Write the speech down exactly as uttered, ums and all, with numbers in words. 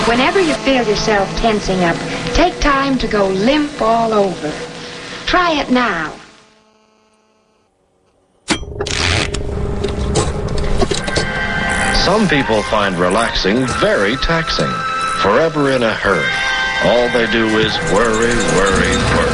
Whenever you feel yourself tensing up, take time to go limp all over. Try it now. Some people find relaxing very taxing. Forever in a hurry. All they do is worry, worry, worry.